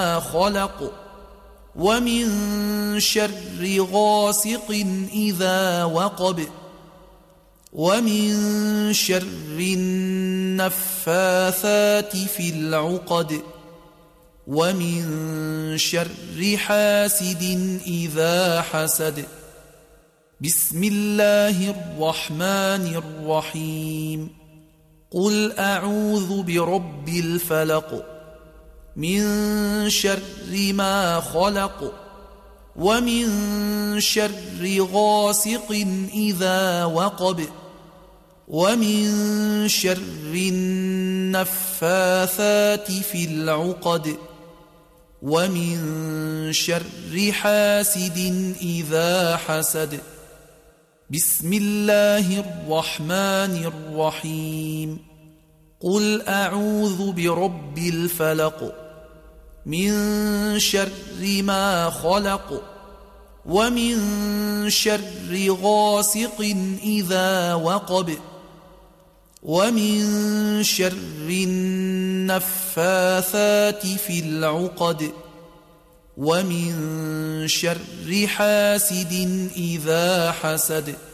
خلق ومن شر غاسق إذا وقب ومن شر النفاثات في العقد ومن شر حاسد إذا حسد. بسم الله الرحمن الرحيم. قل أعوذ برب الفلق من شر ما خلق ومن شر غاسق إذا وقب ومن شر النفاثات في العقد ومن شر حاسد إذا حسد. بسم الله الرحمن الرحيم. قل أعوذ برب الفلق من شر ما خلق ومن شر غاسق إذا وقب ومن شر النفاثات في العقد ومن شر حاسد إذا حسد.